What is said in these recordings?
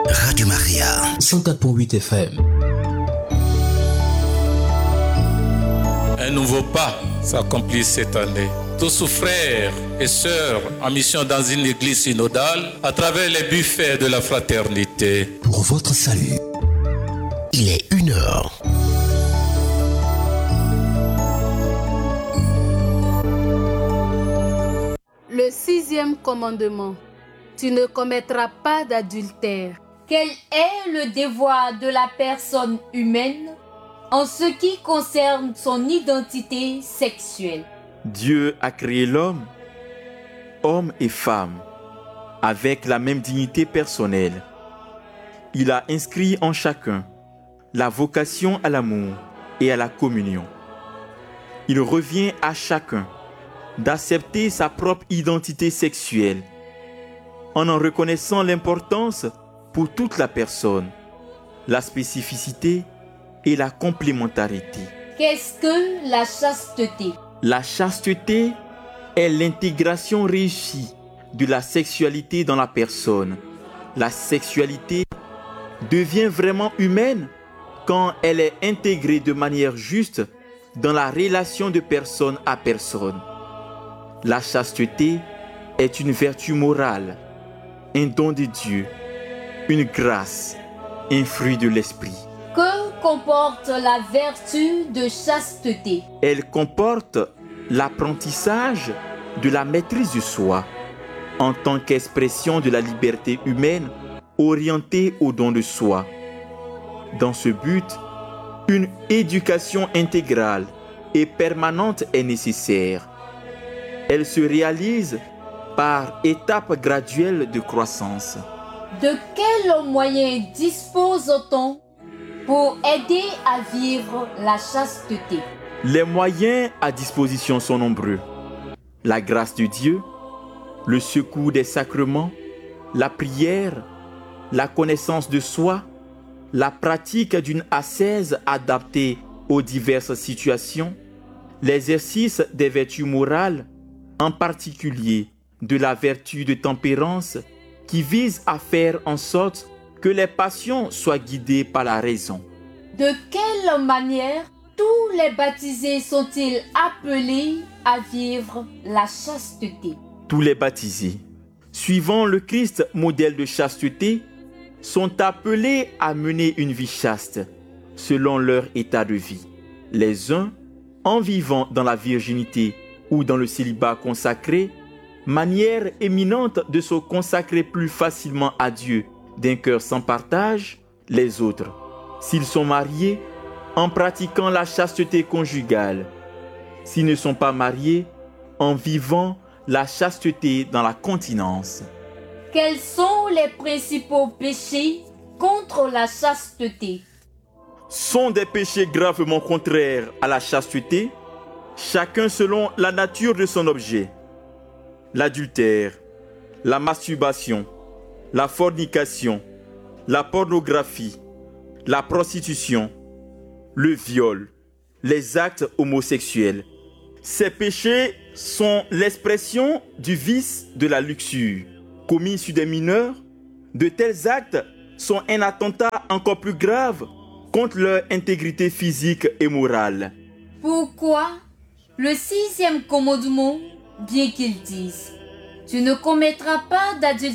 Radio Maria 104.8 FM. Un nouveau pas s'accomplit cette année. Tous frères et sœurs en mission dans une église synodale à travers les buffets de la fraternité. Pour votre salut, il est 1h. Le 6e commandement. Tu ne commettras pas d'adultère. Quel est le devoir de la personne humaine en ce qui concerne son identité sexuelle? Dieu a créé l'homme, homme et femme, avec la même dignité personnelle. Il a inscrit en chacun la vocation à l'amour et à la communion. Il revient à chacun d'accepter sa propre identité sexuelle en reconnaissant l'importance pour toute la personne, la spécificité et la complémentarité. Qu'est-ce que la chasteté? La chasteté est l'intégration réussie de la sexualité dans la personne. La sexualité devient vraiment humaine quand elle est intégrée de manière juste dans la relation de personne à personne. La chasteté est une vertu morale, un don de Dieu, une grâce, un fruit de l'esprit. Que comporte la vertu de chasteté? Elle comporte l'apprentissage de la maîtrise de soi en tant qu'expression de la liberté humaine orientée au don de soi. Dans ce but, une éducation intégrale et permanente est nécessaire. Elle se réalise par étapes graduelles de croissance. De quels moyens dispose-t-on pour aider à vivre la chasteté? Les moyens à disposition sont nombreux. La grâce de Dieu, le secours des sacrements, la prière, la connaissance de soi, la pratique d'une ascèse adaptée aux diverses situations, l'exercice des vertus morales, en particulier de la vertu de tempérance qui vise à faire en sorte que les passions soient guidées par la raison. De quelle manière tous les baptisés sont-ils appelés à vivre la chasteté? Tous les baptisés, suivant le Christ modèle de chasteté, sont appelés à mener une vie chaste selon leur état de vie. Les uns, en vivant dans la virginité ou dans le célibat consacré, manière éminente de se consacrer plus facilement à Dieu d'un cœur sans partage, les autres, s'ils sont mariés, en pratiquant la chasteté conjugale, s'ils ne sont pas mariés, en vivant la chasteté dans la continence. Quels sont les principaux péchés contre la chasteté? Sont des péchés gravement contraires à la chasteté, chacun selon la nature de son objet. L'adultère, la masturbation, la fornication, la pornographie, la prostitution, le viol, les actes homosexuels. Ces péchés sont l'expression du vice de la luxure. Commis sur des mineurs, de tels actes sont un attentat encore plus grave contre leur intégrité physique et morale. Pourquoi le 6e commandement, bien qu'il dise « Tu ne commettras pas d'adultère »,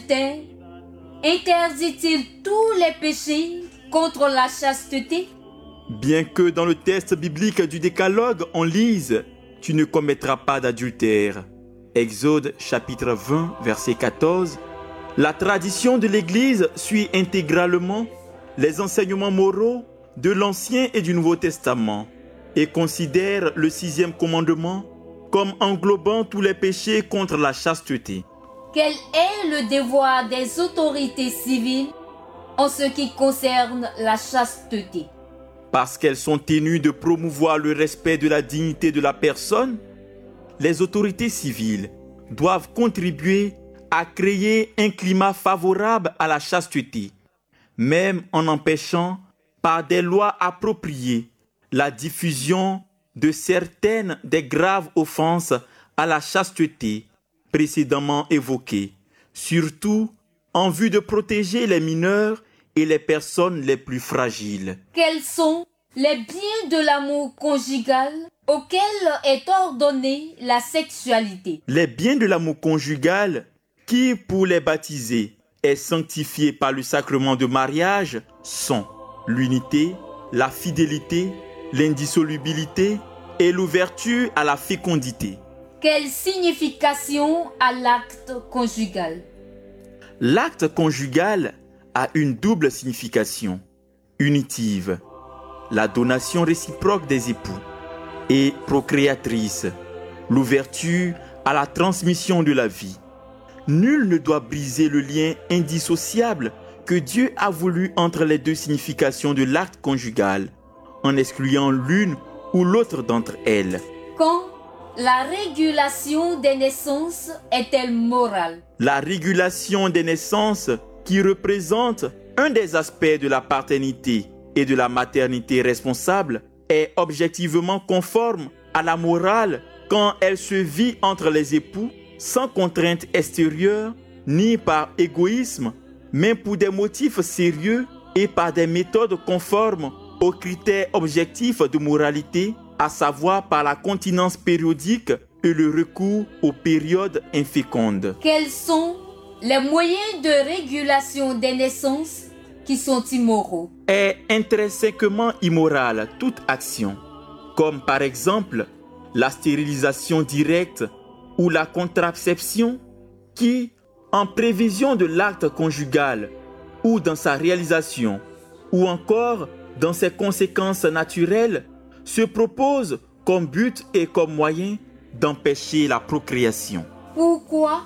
interdit-il tous les péchés contre la chasteté? Bien que dans le texte biblique du Décalogue, on lise « Tu ne commettras pas d'adultère ». Exode chapitre 20, verset 14. La tradition de l'Église suit intégralement les enseignements moraux de l'Ancien et du Nouveau Testament et considère le 6e commandement comme englobant tous les péchés contre la chasteté. Quel est le devoir des autorités civiles en ce qui concerne la chasteté? Parce qu'elles sont tenues de promouvoir le respect de la dignité de la personne, les autorités civiles doivent contribuer à créer un climat favorable à la chasteté, même en empêchant par des lois appropriées la diffusion de certaines des graves offenses à la chasteté précédemment évoquées, surtout en vue de protéger les mineurs et les personnes les plus fragiles. Quels sont les biens de l'amour conjugal auxquels est ordonnée la sexualité? Les biens de l'amour conjugal qui, pour les baptisés, est sanctifié par le sacrement de mariage sont l'unité, la fidélité, l'indissolubilité et l'ouverture à la fécondité. Quelle signification a l'acte conjugal? L'acte conjugal a une double signification, unitive, la donation réciproque des époux, et procréatrice, l'ouverture à la transmission de la vie. Nul ne doit briser le lien indissociable que Dieu a voulu entre les deux significations de l'acte conjugal, en excluant l'une ou l'autre d'entre elles. Quand la régulation des naissances est-elle morale? La régulation des naissances, qui représente un des aspects de la paternité et de la maternité responsable, est objectivement conforme à la morale quand elle se vit entre les époux sans contrainte extérieure ni par égoïsme, mais pour des motifs sérieux et par des méthodes conformes aux critères objectifs de moralité, à savoir par la continence périodique et le recours aux périodes infécondes. Quels sont les moyens de régulation des naissances qui sont immoraux? Est intrinsèquement immorale toute action, comme par exemple la stérilisation directe ou la contraception qui, en prévision de l'acte conjugal ou dans sa réalisation ou encore dans ses conséquences naturelles, se propose comme but et comme moyen d'empêcher la procréation. Pourquoi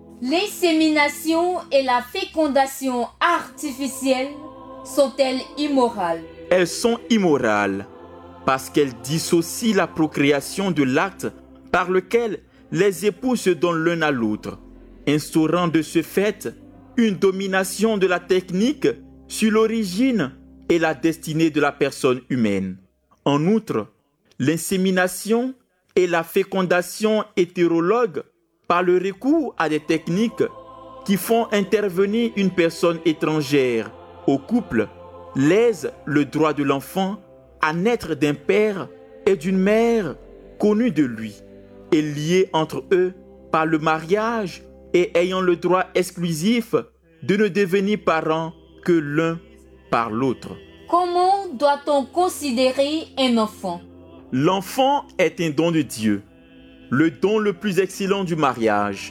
l'insémination et la fécondation artificielle sont-elles immorales? Elles sont immorales parce qu'elles dissocient la procréation de l'acte par lequel les époux se donnent l'un à l'autre, instaurant de ce fait une domination de la technique sur l'origine et la destinée de la personne humaine. En outre, l'insémination et la fécondation hétérologue par le recours à des techniques qui font intervenir une personne étrangère au couple lèsent le droit de l'enfant à naître d'un père et d'une mère connus de lui et liés entre eux par le mariage et ayant le droit exclusif de ne devenir parents que l'un par l'autre. Comment doit-on considérer un enfant? L'enfant est un don de Dieu, le don le plus excellent du mariage.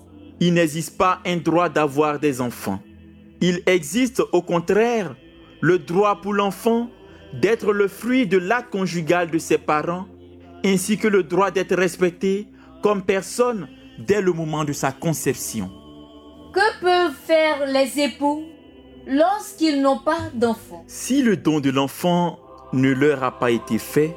Il n'existe pas un droit d'avoir des enfants. Il existe au contraire le droit pour l'enfant d'être le fruit de l'acte conjugal de ses parents, ainsi que le droit d'être respecté comme personne dès le moment de sa conception. Que peuvent faire les époux lorsqu'ils n'ont pas d'enfants? Si le don de l'enfant ne leur a pas été fait,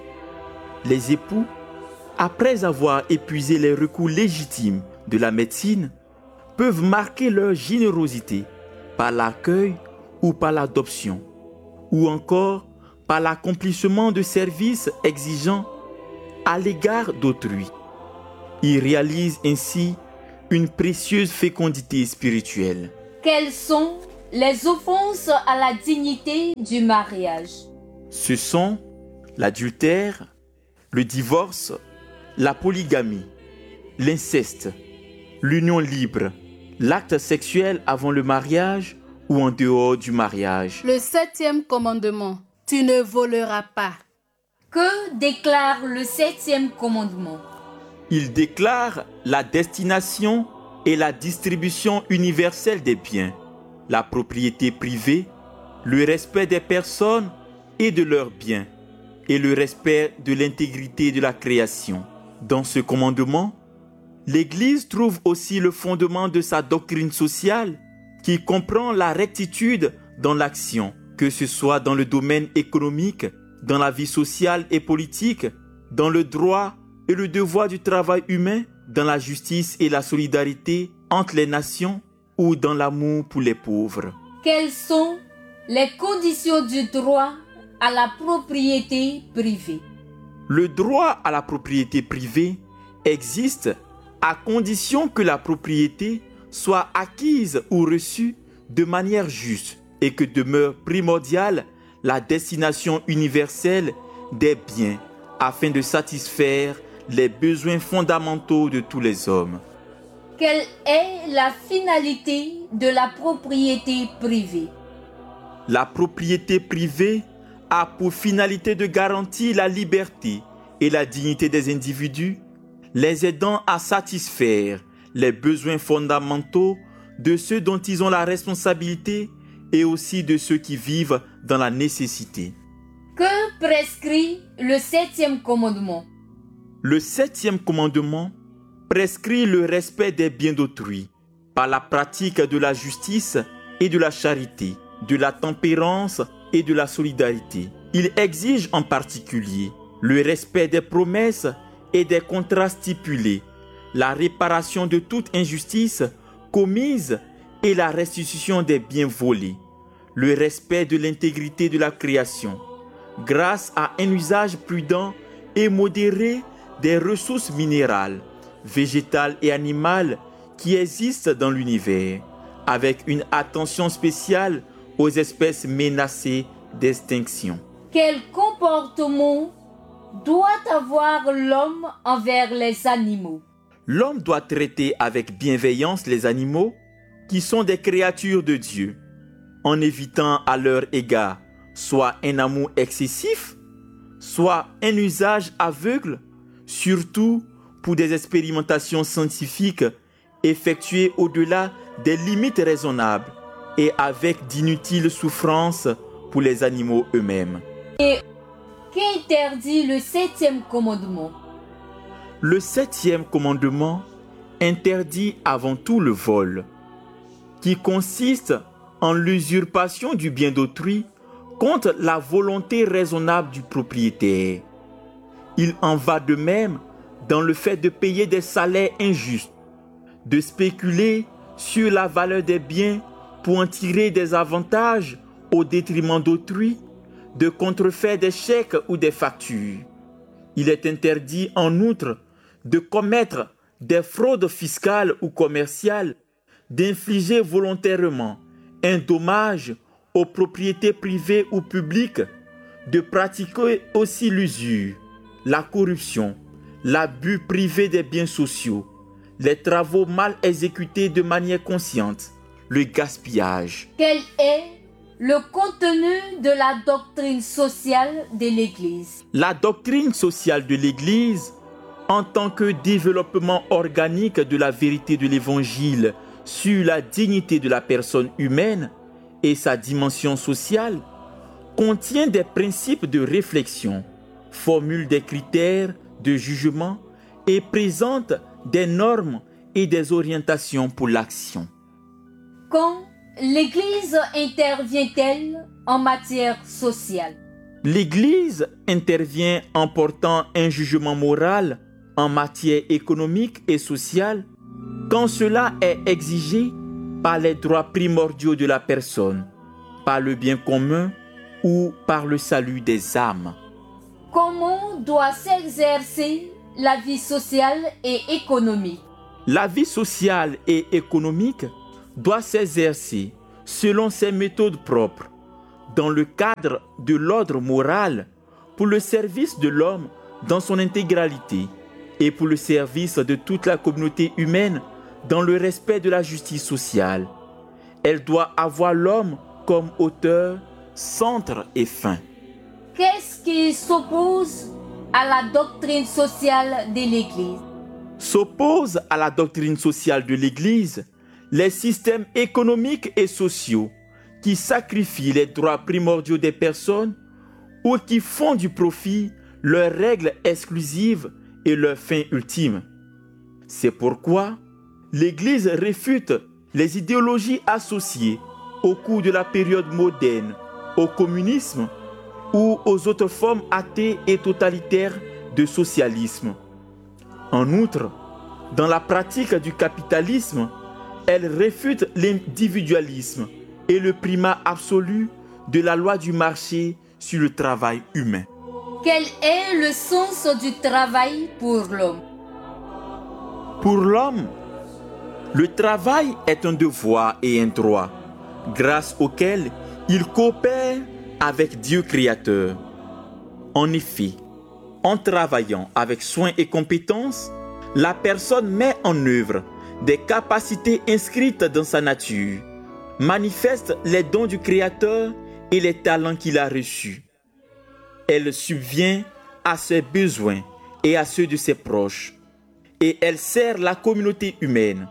les époux, après avoir épuisé les recours légitimes de la médecine, peuvent marquer leur générosité par l'accueil ou par l'adoption, ou encore par l'accomplissement de services exigeants à l'égard d'autrui. Ils réalisent ainsi une précieuse fécondité spirituelle. Quelles sont les offenses à la dignité du mariage? Ce sont l'adultère, le divorce, la polygamie, l'inceste, l'union libre, l'acte sexuel avant le mariage ou en dehors du mariage. Le 7e commandement, tu ne voleras pas. Que déclare le 7e commandement? Il déclare la destination et la distribution universelle des biens, la propriété privée, le respect des personnes et de leurs biens, et le respect de l'intégrité de la création. Dans ce commandement, l'Église trouve aussi le fondement de sa doctrine sociale qui comprend la rectitude dans l'action, que ce soit dans le domaine économique, dans la vie sociale et politique, dans le droit et le devoir du travail humain, dans la justice et la solidarité entre les nations ou dans l'amour pour les pauvres. Quelles sont les conditions du droit à la propriété privée? Le droit à la propriété privée existe à condition que la propriété soit acquise ou reçue de manière juste, et que demeure primordiale la destination universelle des biens afin de satisfaire les besoins fondamentaux de tous les hommes. Quelle est la finalité de la propriété privée? La propriété privée a pour finalité de garantir la liberté et la dignité des individus, les aidant à satisfaire les besoins fondamentaux de ceux dont ils ont la responsabilité et aussi de ceux qui vivent dans la nécessité. Que prescrit le 7e commandement? Le 7e commandement prescrit le respect des biens d'autrui par la pratique de la justice et de la charité, de la tempérance et de la solidarité. Il exige en particulier le respect des promesses et des contrats stipulés, la réparation de toute injustice commise et la restitution des biens volés, le respect de l'intégrité de la création, grâce à un usage prudent et modéré des ressources minérales, végétales et animales qui existent dans l'univers, avec une attention spéciale aux espèces menacées d'extinction. Quel comportement doit avoir l'homme envers les animaux? L'homme doit traiter avec bienveillance les animaux qui sont des créatures de Dieu, en évitant à leur égard soit un amour excessif, soit un usage aveugle, surtout pour des expérimentations scientifiques effectuées au-delà des limites raisonnables et avec d'inutiles souffrances pour les animaux eux-mêmes. Et qu'interdit le 7e commandement? Le 7e commandement interdit avant tout le vol, qui consiste en l'usurpation du bien d'autrui contre la volonté raisonnable du propriétaire. Il en va de même dans le fait de payer des salaires injustes, de spéculer sur la valeur des biens pour en tirer des avantages au détriment d'autrui, de contrefaire des chèques ou des factures. Il est interdit en outre de commettre des fraudes fiscales ou commerciales, d'infliger volontairement un dommage aux propriétés privées ou publiques, de pratiquer aussi l'usure, la corruption, l'abus privé des biens sociaux, les travaux mal exécutés de manière consciente, le gaspillage. Quel est le contenu de la doctrine sociale de l'Église? La doctrine sociale de l'Église, en tant que développement organique de la vérité de l'Évangile sur la dignité de la personne humaine et sa dimension sociale, contient des principes de réflexion, formule des critères de jugement et présente des normes et des orientations pour l'action. Quand l'Église intervient-elle en matière sociale? L'Église intervient en portant un jugement moral en matière économique et sociale quand cela est exigé par les droits primordiaux de la personne, par le bien commun ou par le salut des âmes. Comment doit s'exercer la vie sociale et économique? La vie sociale et économique doit s'exercer selon ses méthodes propres, dans le cadre de l'ordre moral, pour le service de l'homme dans son intégralité et pour le service de toute la communauté humaine dans le respect de la justice sociale. Elle doit avoir l'homme comme auteur, centre et fin. Qu'est-ce qui s'oppose à la doctrine sociale de l'Église? S'oppose à la doctrine sociale de l'Église les systèmes économiques et sociaux qui sacrifient les droits primordiaux des personnes ou qui font du profit leurs règles exclusives et leur fin ultime. C'est pourquoi l'Église réfute les idéologies associées au cours de la période moderne au communisme ou aux autres formes athées et totalitaires de socialisme. En outre, dans la pratique du capitalisme, elle réfute l'individualisme et le primat absolu de la loi du marché sur le travail humain. Quel est le sens du travail pour l'homme? Pour l'homme, le travail est un devoir et un droit, grâce auquel Il coopère avec Dieu créateur. En effet, en travaillant avec soin et compétence, la personne met en œuvre des capacités inscrites dans sa nature, manifeste les dons du Créateur et les talents qu'il a reçus. Elle subvient à ses besoins et à ceux de ses proches, et elle sert la communauté humaine.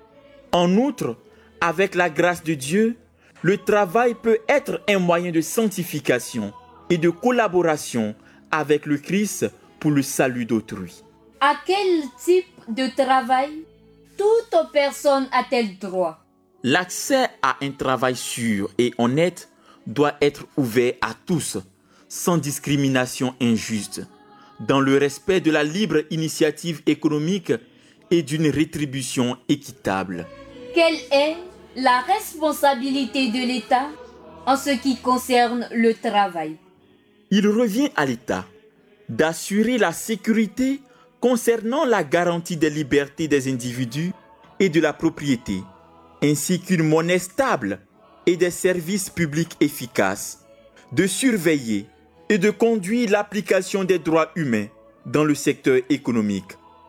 En outre, avec la grâce de Dieu, le travail peut être un moyen de sanctification et de collaboration avec le Christ pour le salut d'autrui. À quel type de travail toute personne a-t-elle droit? L'accès à un travail sûr et honnête doit être ouvert à tous, sans discrimination injuste, dans le respect de la libre initiative économique et d'une rétribution équitable. Quelle est la responsabilité de l'État en ce qui concerne le travail? Il revient à l'État d'assurer la sécurité concernant la garantie des libertés des individus et de la propriété, ainsi qu'une monnaie stable et des services publics efficaces, de surveiller et de conduire l'application des droits humains dans le secteur économique.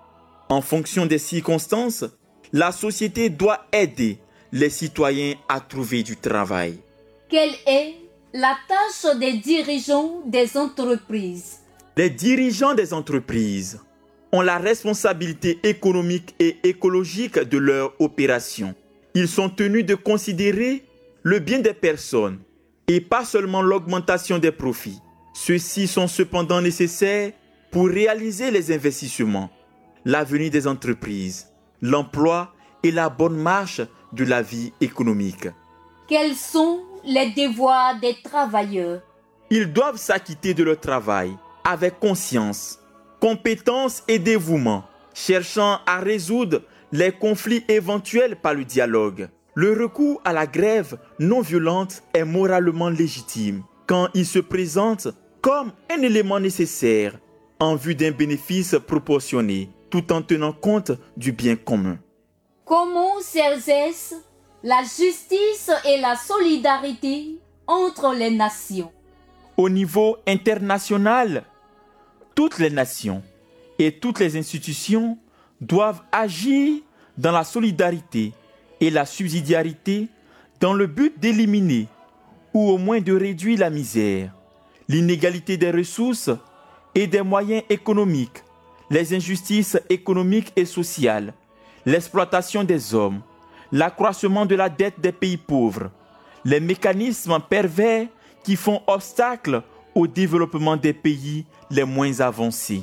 En fonction des circonstances, la société doit aider les citoyens à trouver du travail. Quelle est la tâche des dirigeants des entreprises? Les dirigeants des entreprises ont la responsabilité économique et écologique de leur opération. Ils sont tenus de considérer le bien des personnes et pas seulement l'augmentation des profits. Ceux-ci sont cependant nécessaires pour réaliser les investissements, l'avenir des entreprises, l'emploi et la bonne marche de la vie économique. Quels sont les devoirs des travailleurs? Ils doivent s'acquitter de leur travail avec conscience, compétence et dévouement, cherchant à résoudre les conflits éventuels par le dialogue. Le recours à la grève non violente est moralement légitime quand il se présente comme un élément nécessaire en vue d'un bénéfice proportionné, tout en tenant compte du bien commun. Comment s'exerce la justice et la solidarité entre les nations? Au niveau international, toutes les nations et toutes les institutions doivent agir dans la solidarité et la subsidiarité dans le but d'éliminer ou au moins de réduire la misère, l'inégalité des ressources et des moyens économiques, les injustices économiques et sociales, l'exploitation des hommes, l'accroissement de la dette des pays pauvres, les mécanismes pervers qui font obstacle au développement des pays les moins avancés.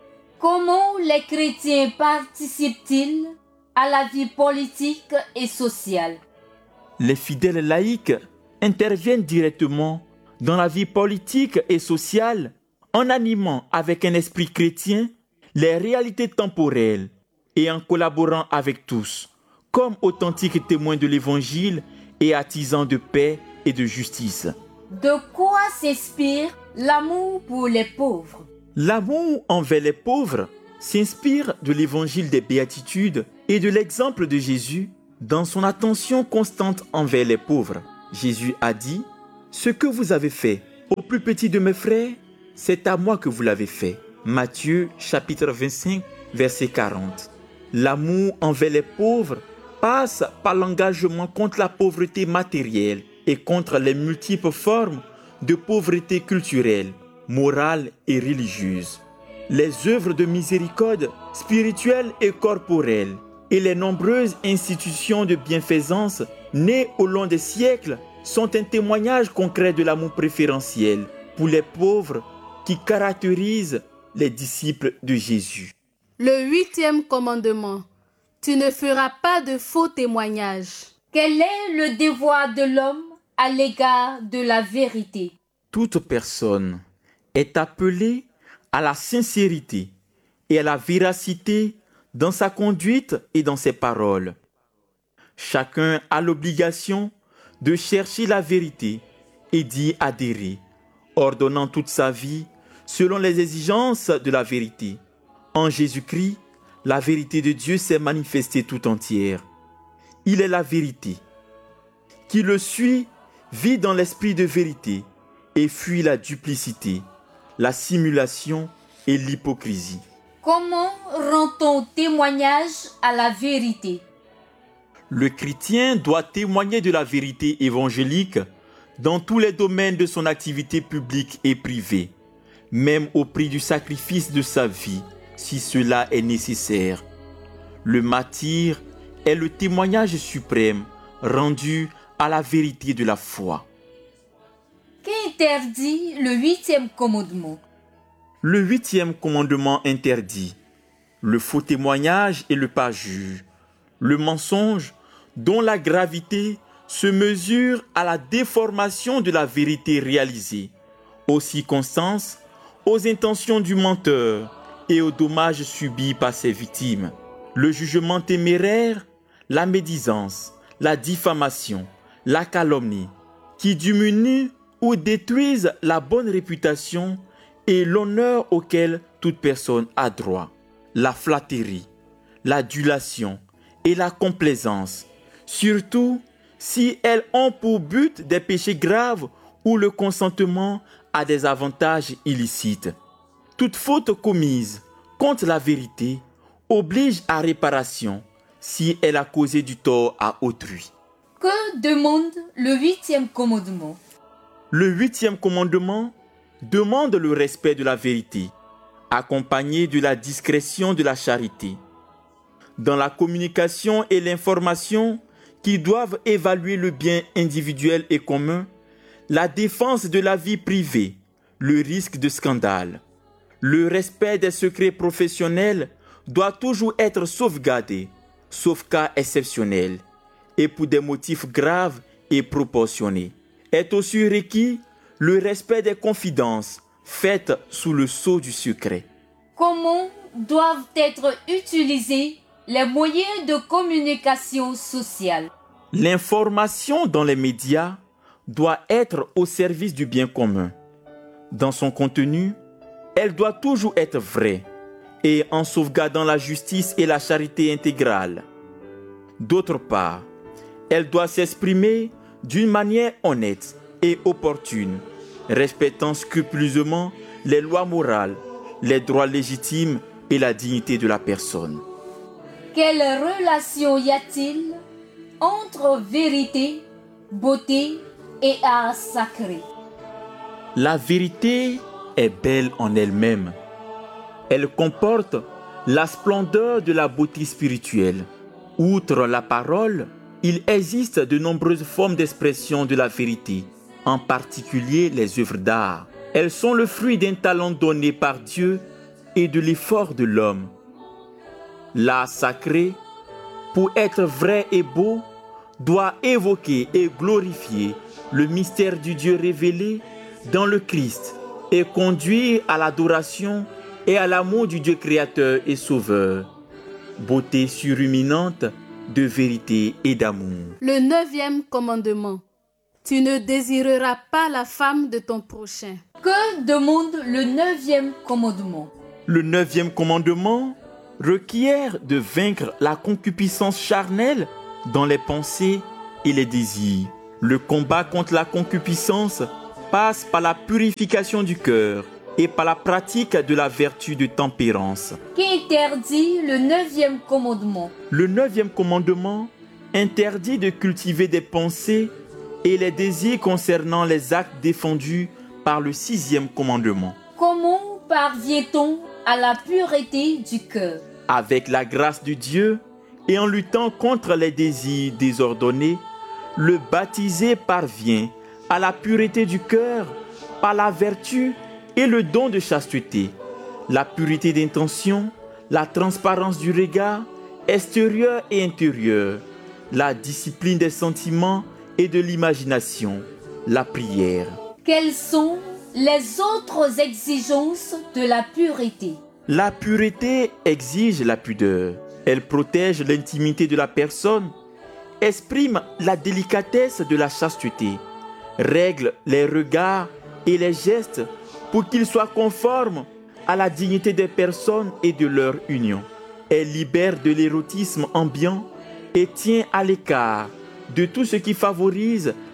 Comment les chrétiens participent-ils à la vie politique et sociale? Les fidèles laïcs interviennent directement dans la vie politique et sociale en animant avec un esprit chrétien les réalités temporelles et en collaborant avec tous, comme authentiques témoins de l'Évangile et artisans de paix et de justice. De quoi s'inspire l'amour pour les pauvres? L'amour envers les pauvres s'inspire de l'Évangile des Béatitudes et de l'exemple de Jésus dans son attention constante envers les pauvres. Jésus a dit « Ce que vous avez fait au plus petit de mes frères, c'est à moi que vous l'avez fait. » Matthieu chapitre 25, verset 40. L'amour envers les pauvres passe par l'engagement contre la pauvreté matérielle et contre les multiples formes de pauvreté culturelle, morale et religieuse. Les œuvres de miséricorde spirituelle et corporelle et les nombreuses institutions de bienfaisance nées au long des siècles sont un témoignage concret de l'amour préférentiel pour les pauvres qui caractérise les disciples de Jésus. Le 8e commandement. Tu ne feras pas de faux témoignages. Quel est le devoir de l'homme à l'égard de la vérité? Toute personne est appelée à la sincérité et à la véracité dans sa conduite et dans ses paroles. Chacun a l'obligation de chercher la vérité et d'y adhérer, ordonnant toute sa vie selon les exigences de la vérité. En Jésus-Christ, la vérité de Dieu s'est manifestée tout entière. Il est la vérité. Qui le suit Vis dans l'esprit de vérité et fuis la duplicité, la simulation et l'hypocrisie. Comment rend-on témoignage à la vérité? Le chrétien doit témoigner de la vérité évangélique dans tous les domaines de son activité publique et privée, même au prix du sacrifice de sa vie, si cela est nécessaire. Le martyre est le témoignage suprême rendu à la vérité de la foi. Qu'interdit le 8e commandement? Le 8e commandement interdit le faux témoignage et le parjure, le mensonge dont la gravité se mesure à la déformation de la vérité réalisée, aux circonstances, aux intentions du menteur et aux dommages subis par ses victimes. Le jugement téméraire, la médisance, la diffamation, la calomnie, qui diminuent ou détruisent la bonne réputation et l'honneur auquel toute personne a droit. La flatterie, l'adulation et la complaisance, surtout si elles ont pour but des péchés graves ou le consentement à des avantages illicites. Toute faute commise contre la vérité oblige à réparation si elle a causé du tort à autrui. Que demande le 8e commandement? Le 8e commandement demande le respect de la vérité, accompagné de la discrétion de la charité. Dans la communication et l'information qui doivent évaluer le bien individuel et commun, la défense de la vie privée, le risque de scandale, le respect des secrets professionnels doit toujours être sauvegardé, sauf cas exceptionnels, et pour des motifs graves et proportionnés. Est aussi requis le respect des confidences faites sous le sceau du secret. Comment doivent être utilisés les moyens de communication sociale? L'information dans les médias doit être au service du bien commun. Dans son contenu, elle doit toujours être vraie et en sauvegardant la justice et la charité intégrale. D'autre part, elle doit s'exprimer d'une manière honnête et opportune, respectant scrupuleusement les lois morales, les droits légitimes et la dignité de la personne. Quelle relation y a-t-il entre vérité, beauté et art sacré? La vérité est belle en elle-même. Elle comporte la splendeur de la beauté spirituelle. Outre la parole, il existe de nombreuses formes d'expression de la vérité, en particulier les œuvres d'art. Elles sont le fruit d'un talent donné par Dieu et de l'effort de l'homme. L'art sacré, pour être vrai et beau, doit évoquer et glorifier le mystère du Dieu révélé dans le Christ et conduire à l'adoration et à l'amour du Dieu créateur et sauveur. Beauté surruminante de vérité et d'amour. Le 9e commandement. Tu ne désireras pas la femme de ton prochain. Que demande le 9e commandement? Le 9e commandement requiert de vaincre la concupiscence charnelle dans les pensées et les désirs. Le combat contre la concupiscence passe par la purification du cœur et par la pratique de la vertu de tempérance. Qu'interdit le 9e commandement? Le 9e commandement interdit de cultiver des pensées et les désirs concernant les actes défendus par le 6e commandement. Comment parvient-on à la pureté du cœur? Avec la grâce de Dieu et en luttant contre les désirs désordonnés, le baptisé parvient à la pureté du cœur par la vertu et le don de chasteté, la pureté d'intention, la transparence du regard, extérieur et intérieur, la discipline des sentiments et de l'imagination, la prière. Quelles sont les autres exigences de la pureté? La pureté exige la pudeur. Elle protège l'intimité de la personne, exprime la délicatesse de la chasteté, règle les regards et les gestes pour qu'ils soient conformes à la dignité des personnes et de leur union. Elle libère de l'érotisme ambiant et tient à l'écart de tout ce qui favorise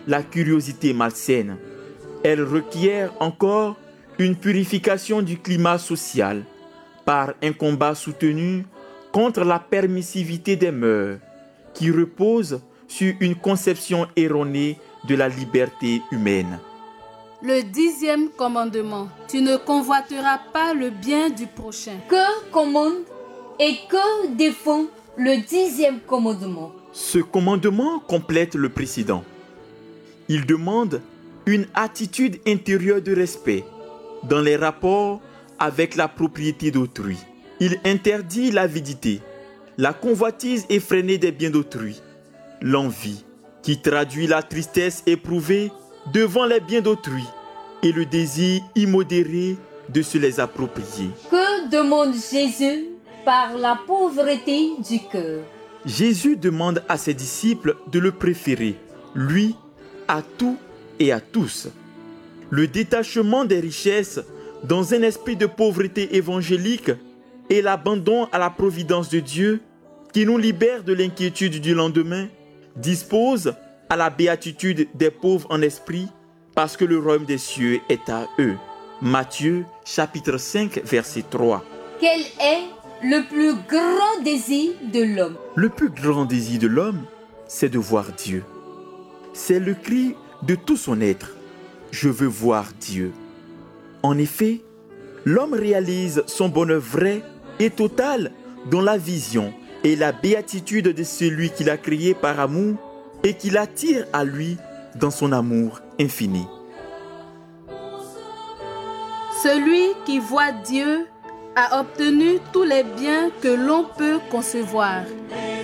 la curiosité malsaine. Elle requiert encore une purification du climat social par un combat soutenu contre la permissivité des mœurs qui repose sur une conception erronée de la liberté humaine. Le 10e commandement. Tu ne convoiteras pas le bien du prochain. Que commande et que défend le 10e commandement? Ce commandement complète le précédent. Il demande une attitude intérieure de respect dans les rapports avec la propriété d'autrui. Il interdit l'avidité, la convoitise effrénée des biens d'autrui, l'envie qui traduit la tristesse éprouvée devant les biens d'autrui et le désir immodéré de se les approprier. Que demande Jésus par la pauvreté du cœur? Jésus demande à ses disciples de le préférer, lui, à tout et à tous. Le détachement des richesses dans un esprit de pauvreté évangélique et l'abandon à la providence de Dieu qui nous libère de l'inquiétude du lendemain dispose à la béatitude des pauvres en esprit parce que le royaume des cieux est à eux. Matthieu chapitre 5 verset 3. Quel est le plus grand désir de l'homme? Le plus grand désir de l'homme, c'est de voir Dieu. C'est le cri de tout son être. Je veux voir Dieu. En effet, l'homme réalise son bonheur vrai et total dans la vision et la béatitude de celui qu'il a créé par amour et qui l'attire à lui dans son amour infini. Celui qui voit Dieu a obtenu tous les biens que l'on peut concevoir.